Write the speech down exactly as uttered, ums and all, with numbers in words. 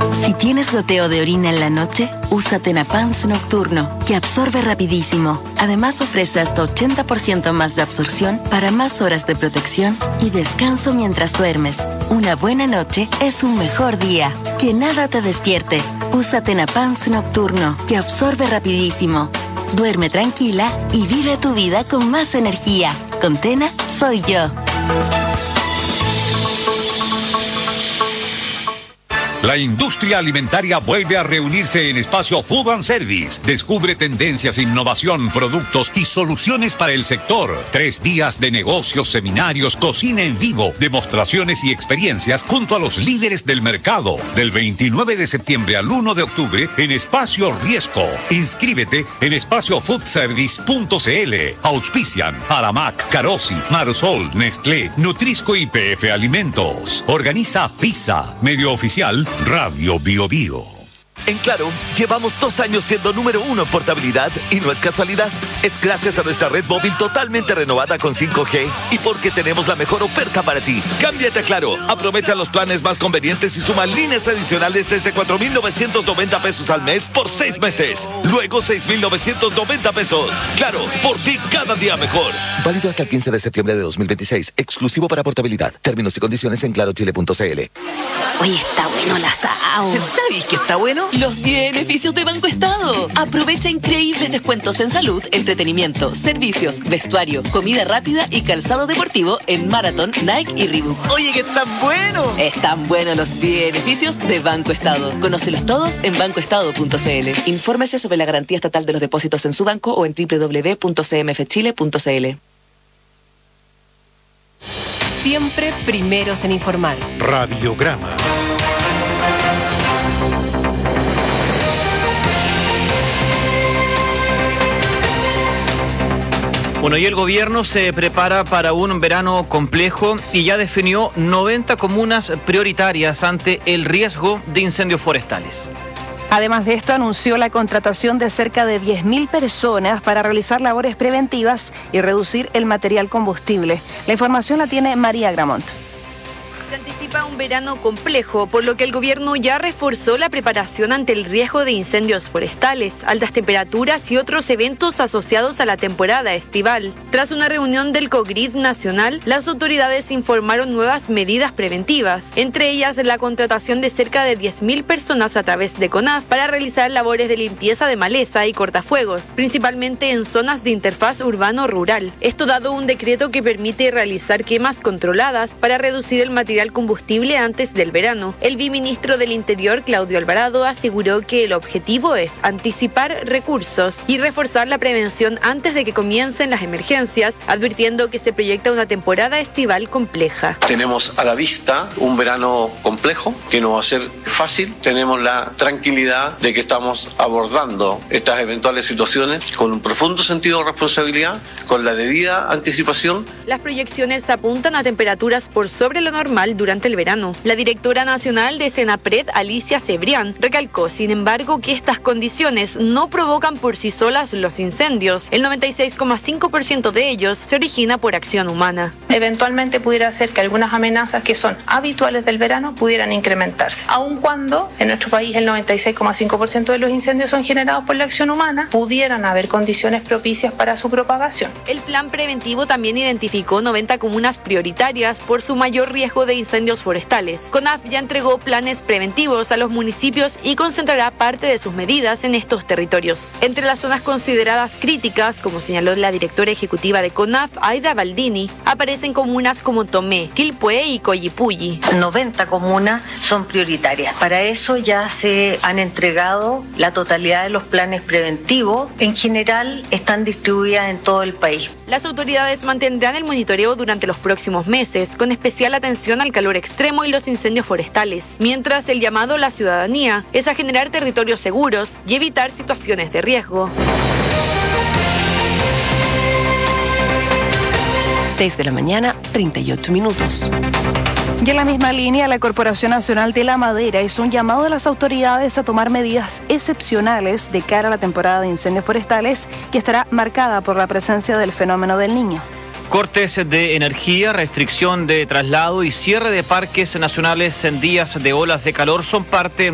Si tienes goteo de orina en la noche, usa Tenapans Nocturno, que absorbe rapidísimo. Además ofrece hasta ochenta por ciento más de absorción para más horas de protección y descanso mientras duermes. Una buena noche es un mejor día. Que nada te despierte. Usa Tenapans Nocturno, que absorbe rapidísimo. Duerme tranquila y vive tu vida con más energía. Con Tena, soy yo. La industria alimentaria vuelve a reunirse en Espacio Food and Service. Descubre tendencias, innovación, productos y soluciones para el sector. Tres días de negocios, seminarios, cocina en vivo, demostraciones y experiencias junto a los líderes del mercado. Del veintinueve de septiembre al uno de octubre en Espacio Riesco. Inscríbete en espacio food service punto c l. Auspician Aramac, Carosi, Marsol, Nestlé, Nutrisco y P F Alimentos. Organiza FISA, medio oficial Radio Bio Bio. En Claro, llevamos dos años siendo número uno en portabilidad y no es casualidad. Es gracias a nuestra red móvil totalmente renovada con cinco G y porque tenemos la mejor oferta para ti. Cámbiate a Claro, aprovecha los planes más convenientes y suma líneas adicionales desde cuatro mil novecientos noventa pesos al mes por seis meses. Luego seis mil novecientos noventa pesos. Claro, por ti cada día mejor. Válido hasta el quince de septiembre de dos mil veintiséis. Exclusivo para portabilidad. Términos y condiciones en claro chile punto c l. Oye, está bueno el asado. ¿Sabes que está bueno? Los beneficios de Banco Estado. Aprovecha increíbles descuentos en salud, entretenimiento, servicios, vestuario, comida rápida y calzado deportivo en Marathon, Nike y Reebok. Oye, que están buenos. Están buenos los beneficios de Banco Estado. Conócelos todos en banco estado punto c l. Infórmese sobre la garantía estatal de los depósitos en su banco o en doble u doble u doble u punto c m f chile punto c l. Siempre primeros en informar. Radiograma. Bueno, y el gobierno se prepara para un verano complejo y ya definió noventa comunas prioritarias ante el riesgo de incendios forestales. Además de esto, anunció la contratación de cerca de diez mil personas para realizar labores preventivas y reducir el material combustible. La información la tiene María Gramont. Se anticipa un verano complejo, por lo que el gobierno ya reforzó la preparación ante el riesgo de incendios forestales, altas temperaturas y otros eventos asociados a la temporada estival. Tras una reunión del COGRID nacional, las autoridades informaron nuevas medidas preventivas, entre ellas la contratación de cerca de diez mil personas a través de CONAF para realizar labores de limpieza de maleza y cortafuegos, principalmente en zonas de interfaz urbano-rural. Esto dado un decreto que permite realizar quemas controladas para reducir el material combustible antes del verano. El viceministro del Interior, Claudio Alvarado, aseguró que el objetivo es anticipar recursos y reforzar la prevención antes de que comiencen las emergencias, advirtiendo que se proyecta una temporada estival compleja. Tenemos a la vista un verano complejo que no va a ser fácil. Tenemos la tranquilidad de que estamos abordando estas eventuales situaciones con un profundo sentido de responsabilidad, con la debida anticipación. Las proyecciones apuntan a temperaturas por sobre lo normal durante el verano. La directora nacional de Senapred, Alicia Cebrián, recalcó, sin embargo, que estas condiciones no provocan por sí solas los incendios. El noventa y seis coma cinco por ciento de ellos se origina por acción humana. Eventualmente pudiera ser que algunas amenazas que son habituales del verano pudieran incrementarse, aun cuando en nuestro país el noventa y seis coma cinco por ciento de los incendios son generados por la acción humana, pudieran haber condiciones propicias para su propagación. El plan preventivo también identificó noventa comunas prioritarias por su mayor riesgo de incendios forestales. CONAF ya entregó planes preventivos a los municipios y concentrará parte de sus medidas en estos territorios. Entre las zonas consideradas críticas, como señaló la directora ejecutiva de CONAF, Aida Baldini, aparecen comunas como Tomé, Quilpué y Collipulli. noventa comunas son prioritarias. Para eso ya se han entregado la totalidad de los planes preventivos. En general están distribuidas en todo el país. Las autoridades mantendrán el monitoreo durante los próximos meses, con especial atención al calor extremo y los incendios forestales, mientras el llamado a la ciudadanía es a generar territorios seguros y evitar situaciones de riesgo. seis de la mañana, treinta y ocho minutos. Y en la misma línea, la Corporación Nacional de la Madera hizo un llamado a las autoridades a tomar medidas excepcionales de cara a la temporada de incendios forestales, que estará marcada por la presencia del fenómeno del Niño. Cortes de energía, restricción de traslado y cierre de parques nacionales en días de olas de calor son parte